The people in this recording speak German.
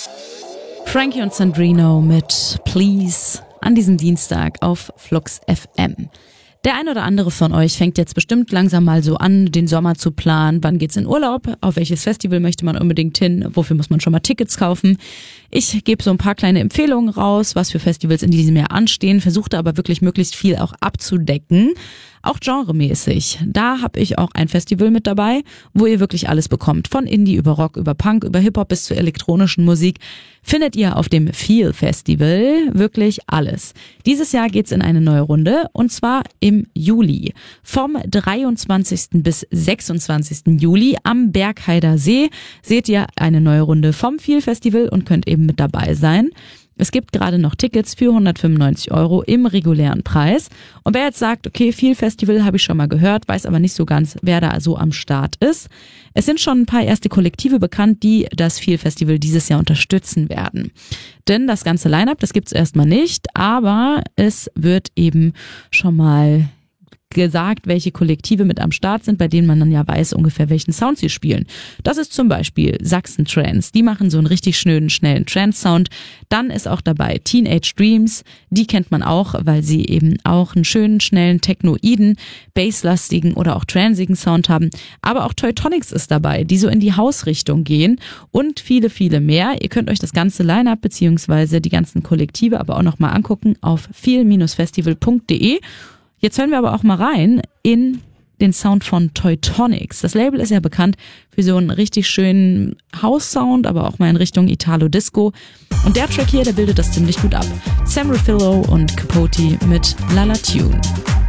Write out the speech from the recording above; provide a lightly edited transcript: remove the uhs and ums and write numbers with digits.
Frankie und Sandrino mit Please an diesem Dienstag auf Flux FM. Der ein oder andere von euch fängt jetzt bestimmt langsam mal so an, den Sommer zu planen. Wann geht's in Urlaub? Auf welches Festival möchte man unbedingt hin? Wofür muss man schon mal Tickets kaufen? Ich gebe so ein paar kleine Empfehlungen raus, was für Festivals in diesem Jahr anstehen, versuchte aber wirklich möglichst viel auch abzudecken. Auch genremäßig. Da habe ich auch ein Festival mit dabei, wo ihr wirklich alles bekommt. Von Indie über Rock, über Punk, über Hip-Hop bis zur elektronischen Musik findet ihr auf dem Feel Festival wirklich alles. Dieses Jahr geht's in eine neue Runde und zwar im Juli. Vom 23. bis 26. Juli am Bergheider See seht ihr eine neue Runde vom Feel Festival und könnt eben mit dabei sein. Es gibt gerade noch Tickets für 195 € im regulären Preis. Und wer jetzt sagt, okay, Feel Festival habe ich schon mal gehört, weiß aber nicht so ganz, wer da so am Start ist. Es sind schon ein paar erste Kollektive bekannt, die das Feel Festival dieses Jahr unterstützen werden. Denn das ganze Line-Up, das gibt's erstmal nicht, aber es wird eben schon mal gesagt, welche Kollektive mit am Start sind, bei denen man dann ja weiß ungefähr, welchen Sound sie spielen. Das ist zum Beispiel Sachsen Trance. Die machen so einen richtig schönen, schnellen Trance-Sound. Dann ist auch dabei Teenage Dreams. Die kennt man auch, weil sie eben auch einen schönen, schnellen, technoiden, basslastigen oder auch transigen Sound haben. Aber auch Teutonics ist dabei, die so in die Hausrichtung gehen und viele, viele mehr. Ihr könnt euch das ganze Line-Up beziehungsweise die ganzen Kollektive aber auch nochmal angucken auf feel-festival.de. Jetzt hören wir aber auch mal rein in den Sound von Teutonics. Das Label ist ja bekannt für so einen richtig schönen House-Sound, aber auch mal in Richtung Italo-Disco. Und der Track hier, der bildet das ziemlich gut ab. Sam Rufillo und Capote mit Lala Tune.